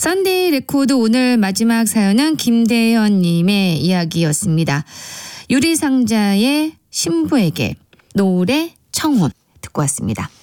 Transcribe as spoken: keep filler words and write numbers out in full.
썬데이 레코드 오늘 마지막 사연은 김대현님의 이야기였습니다. 유리상자의 신부에게 노을의 청혼 듣고 왔습니다.